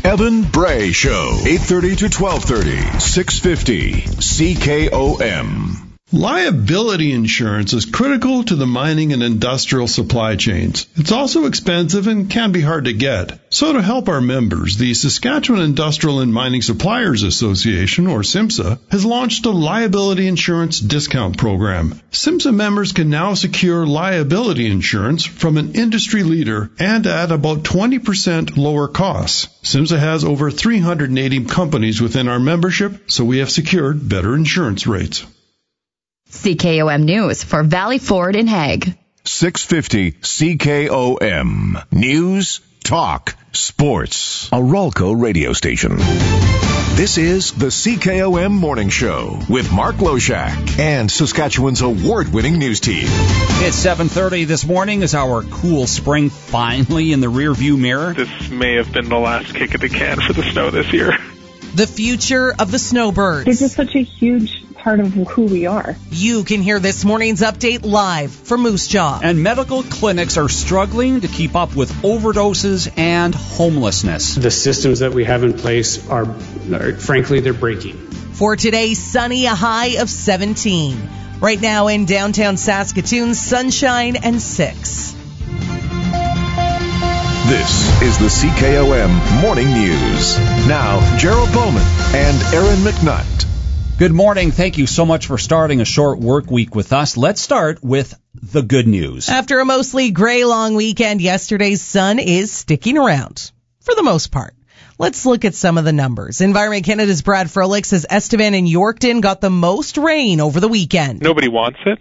Evan Bray Show, 8:30 to 12:30, 650 CKOM. Liability insurance is critical to the mining and industrial supply chains. It's also expensive and can be hard to get. So to help our members, the Saskatchewan Industrial and Mining Suppliers Association, or SIMSA, has launched a liability insurance discount program. SIMSA members can now secure liability insurance from an industry leader and at about 20% lower costs. SIMSA has over 380 companies within our membership, so we have secured better insurance rates. CKOM News for Valley Ford and Hague. 650 CKOM. News, talk, sports. A Ralco radio station. This is the CKOM Morning Show with Mark Loshak and Saskatchewan's award-winning news team. It's 7:30 this morning. Is our cool spring finally in the rearview mirror? This may have been the last kick of the can for the snow this year. The future of the snowbirds. They're just such a huge part of who we are. You can hear this morning's update live from Moose Jaw. And medical clinics are struggling to keep up with overdoses and homelessness. The systems that we have in place are frankly, they're breaking. For today, sunny, a high of 17. Right now in downtown Saskatoon, sunshine and 6. This is the CKOM Morning News. Now, Gerald Bowman and Aaron McNutt. Good morning. Thank you so much for starting a short work week with us. Let's start with the good news. After a mostly gray long weekend, yesterday's sun is sticking around, for the most part. Let's look at some of the numbers. Environment Canada's Brad Froelich says Estevan and Yorkton got the most rain over the weekend. Nobody wants it,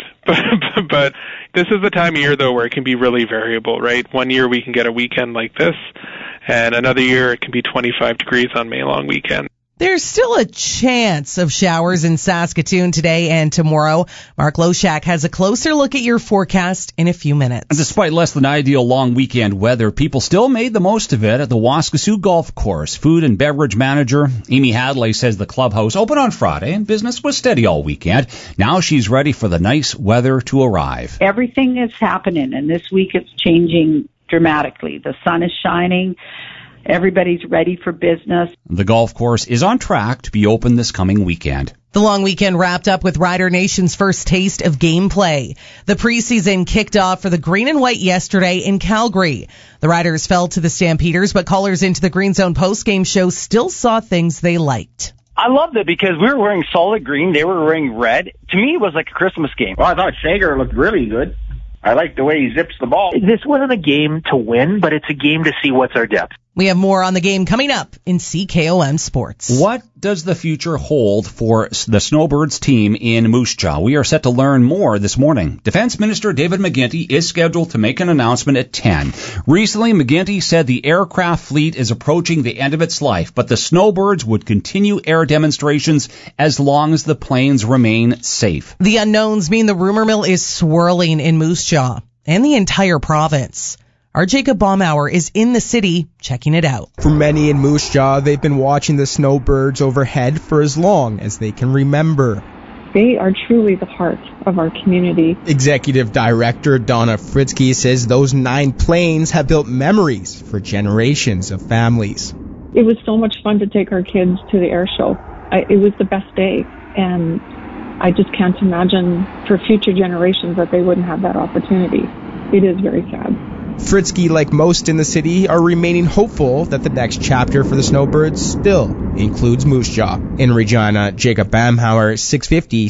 but this is the time of year, though, where it can be really variable, right? One year we can get a weekend like this, and another year it can be 25 degrees on May long weekend. There's still a chance of showers in Saskatoon today and tomorrow. Mark Loshak has a closer look at your forecast in a few minutes. And despite less than ideal long weekend weather, people still made the most of it at the Waskesiu Golf Course. Food and beverage manager Amy Hadley says the clubhouse opened on Friday and business was steady all weekend. Now she's ready for the nice weather to arrive. Everything is happening, and this week it's changing dramatically. The sun is shining. Everybody's ready for business. The golf course is on track to be open this coming weekend. The long weekend wrapped up with Rider Nation's first taste of gameplay. The preseason kicked off for the Green and White yesterday in Calgary. The Riders fell to the Stampeders, but callers into the Green Zone postgame show still saw things they liked. I loved it because we were wearing solid green, they were wearing red. To me, it was like a Christmas game. Well, I thought Sager looked really good. I like the way he zips the ball. This wasn't a game to win, but it's a game to see what's our depth. We have more on the game coming up in CKOM Sports. What does the future hold for the Snowbirds team in Moose Jaw? We are set to learn more this morning. Defense Minister David McGuinty is scheduled to make an announcement at 10. Recently, McGuinty said the aircraft fleet is approaching the end of its life, but the Snowbirds would continue air demonstrations as long as the planes remain safe. The unknowns mean the rumor mill is swirling in Moose Jaw and the entire province. Our Jacob Baumauer is in the city checking it out. For many in Moose Jaw, they've been watching the snowbirds overhead for as long as they can remember. They are truly the heart of our community. Executive Director Donna Fritzke says those 9 planes have built memories for generations of families. It was so much fun to take our kids to the air show. It was the best day, and I just can't imagine for future generations that they wouldn't have that opportunity. It is very sad. Fritzke, like most in the city, are remaining hopeful that the next chapter for the Snowbirds still includes Moose Jaw. In Regina, Jacob Baumauer, 650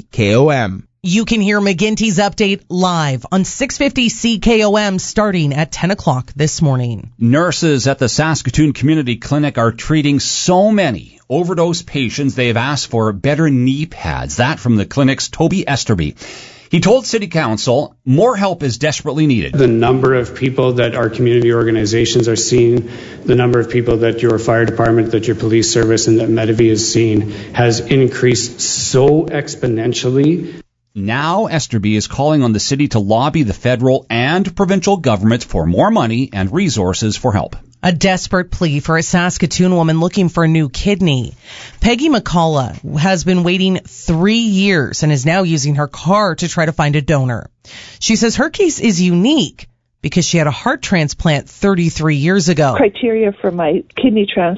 CKOM. You can hear McGuinty's update live on 650 CKOM starting at 10 o'clock this morning. Nurses at the Saskatoon Community Clinic are treating so many overdose patients they have asked for better knee pads. That from the clinic's Toby Esterby. He told City Council more help is desperately needed. The number of people that our community organizations are seeing, the number of people that your fire department, that your police service, and that Medavie is seeing has increased so exponentially. Now Esterby is calling on the city to lobby the federal and provincial government for more money and resources for help. A desperate plea for a Saskatoon woman looking for a new kidney. Peggy McCullough has been waiting 3 years and is now using her car to try to find a donor. She says her case is unique because she had a heart transplant 33 years ago. Criteria for my kidney transplant